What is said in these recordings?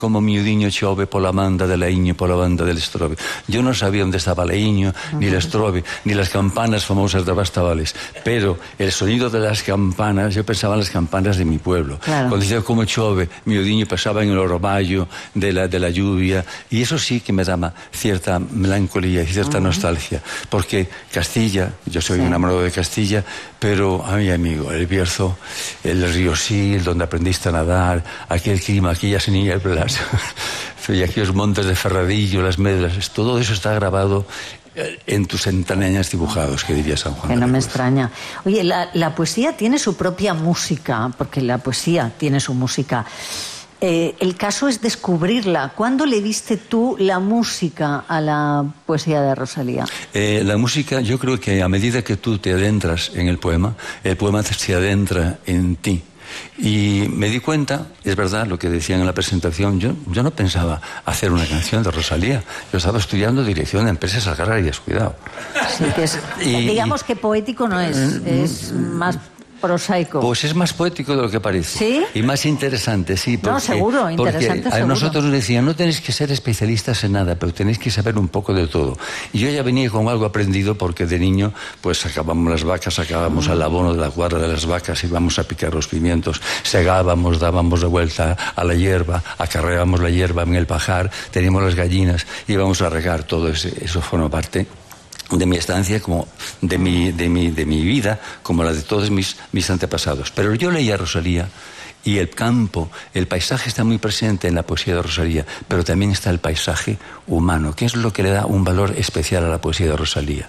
como miudiño chove pola manda de Laíño, pola banda del Estrobe. Yo no sabía dónde estaba Laíño, ni el Estrobe, ni las campanas famosas de Bastavales, pero el sonido de las campanas, yo pensaba en las campanas de mi pueblo. Claro. Cuando decía como chove, miudiño pensaba en el orvallo de la lluvia, y eso sí que me daba cierta melancolía y cierta nostalgia, porque Castilla, yo soy enamorado de Castilla, pero a mi amigo, el Bierzo, el río Sil, donde aprendiste a nadar, aquel clima, aquellas nieblas, y aquellos montes de Ferradillo, las medras, todo eso está grabado en tus entrañas dibujados, que diría San Juan. Que no me extraña. Oye, la poesía tiene su propia música, porque la poesía tiene su música. El caso es descubrirla. ¿Cuándo le diste tú la música a la poesía de Rosalía? La música, yo creo que a medida que tú te adentras en el poema se adentra en ti. Y me di cuenta, es verdad lo que decían en la presentación, yo no pensaba hacer una canción de Rosalía, yo estaba estudiando dirección de empresas agrarias, cuidado. Sí, que es, digamos que poético no es más prosaico. Pues es más poético de lo que parece. ¿Sí? Y más interesante, sí. Porque, no, seguro, interesante porque seguro. A nosotros nos decían, no tenéis que ser especialistas en nada, pero tenéis que saber un poco de todo. Y yo ya venía con algo aprendido porque de niño, pues sacábamos las vacas, sacábamos el abono de la guarda de las vacas, íbamos a picar los pimientos, segábamos, dábamos de vuelta a la hierba, acarreábamos la hierba en el pajar, teníamos las gallinas, íbamos a regar, todo eso forma parte de mi estancia, como de mi vida, como la de todos mis antepasados. Pero yo leía a Rosalía y el campo, el paisaje está muy presente en la poesía de Rosalía, pero también está el paisaje humano, que es lo que le da un valor especial a la poesía de Rosalía.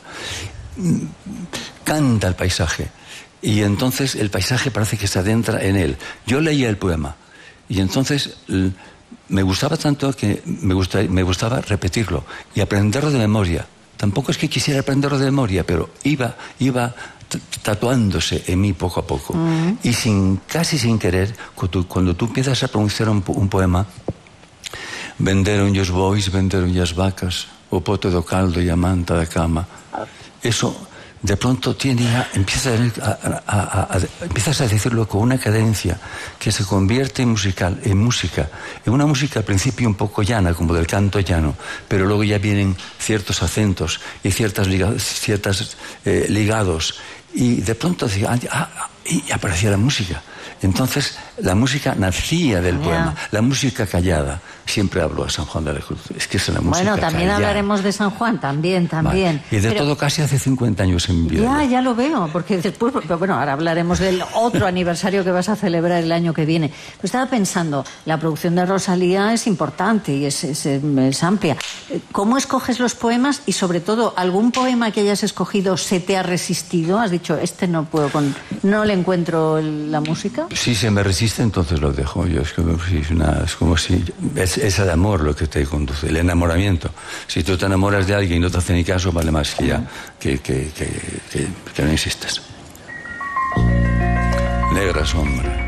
Canta el paisaje y entonces el paisaje parece que se adentra en él. Yo leía el poema y entonces me gustaba tanto que me gustaba repetirlo y aprenderlo de memoria. Tampoco es que quisiera aprenderlo de memoria, pero iba tatuándose en mí poco a poco. Y casi sin querer, cuando tú empiezas a pronunciar un poema, venderon os bois, venderon as vacas, o pote do caldo e a manta da cama. Eso, de pronto empiezas a decirlo con una cadencia que se convierte en música, en una música al principio un poco llana, como del canto llano, pero luego ya vienen ciertos acentos y ciertos ligados, y de pronto y aparecía la música. Entonces la música nacía del poema, la música callada. Siempre hablo a San Juan de la Cruz, es que es la música Bueno, también callada. Hablaremos de San Juan, también. Vale. Y de todo casi hace 50 años en mi vida. Ya lo veo, porque después, pero bueno, ahora hablaremos del otro aniversario que vas a celebrar el año que viene. Pero estaba pensando, la producción de Rosalía es importante y es amplia. ¿Cómo escoges los poemas y sobre todo, algún poema que hayas escogido se te ha resistido? Has dicho, no puedo no le encuentro la música. Si se me resiste, entonces lo dejo. Yo es como si es el amor lo que te conduce, el enamoramiento. Si tú te enamoras de alguien y no te hace ni caso, vale más que ya que no insistas. Negra sombra.